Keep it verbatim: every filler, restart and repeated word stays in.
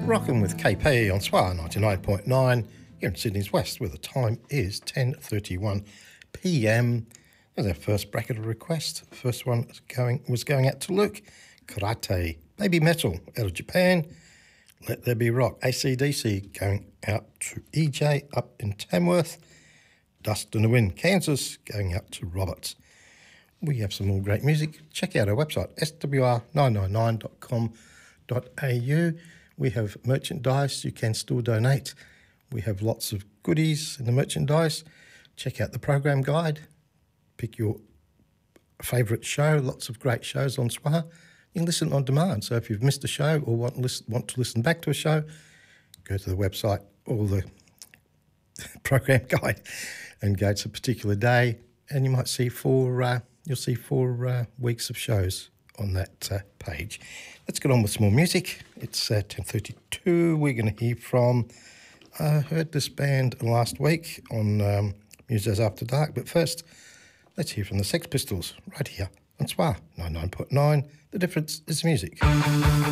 Rocking with K P on S W A ninety-nine point nine here in Sydney's West, where the time is ten thirty-one p m. There's our first bracket of request. First one was going, was going out to Luke. Karate, Baby Metal out of Japan. Let There Be Rock, A C D C going out to E J up in Tamworth. Dust in the Wind, Kansas going out to Robert. We have some more great music. Check out our website, S W R nine nine nine dot com dot a u. We have merchandise. You can still donate. We have lots of goodies in the merchandise. Check out the program guide. Pick your favourite show. Lots of great shows on S W A. You can listen on demand. So if you've missed a show or want, listen, want to listen back to a show, go to the website or the program guide and go to a particular day, and you might see four. Uh, you'll see four uh, weeks of shows on that uh, page. Let's get on with some more music. It's uh, ten thirty-two. We're going to hear from, I uh, heard this band last week on um, Musos After Dark, but first, let's hear from the Sex Pistols right here on S W A ninety-nine point nine. The difference is music.